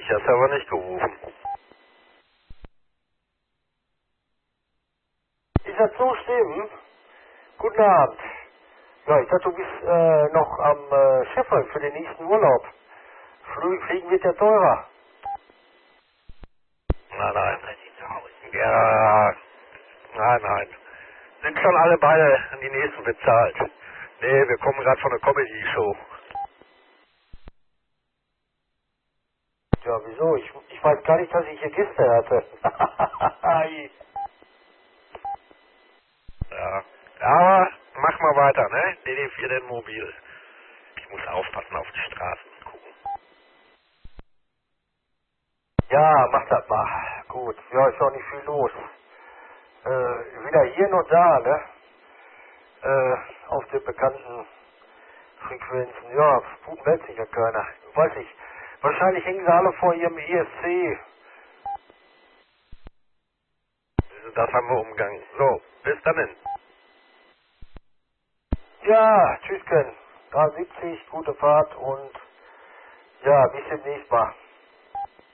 Dich hast du aber nicht gerufen. Ist das so schlimm? Guten Abend. Ja, ich dachte, du bist noch am Schiffen für den nächsten Urlaub. Fliegen wird ja teurer. Nein. Ja, nein. Sind schon alle beide an die nächsten bezahlt. Nee, wir kommen gerade von der Comedy-Show. Ja, wieso? Ich weiß gar nicht, dass ich hier Gäste hatte. Ja. Aber mach mal weiter, ne? DD4 den Mobil. Ich muss aufpassen auf die Straßen gucken. Ja, mach das mal. Gut. Ja, ist auch nicht viel los. Wieder hier und da, ne? Auf den bekannten Frequenzen. Ja, gut meldet sich ja keiner. Weiß ich. Wahrscheinlich hängen sie alle vor ihrem ESC. Das haben wir umgangen. So, bis dann. Ja, tschüss, Ken. 73, gute Fahrt und ja, bis demnächst mal.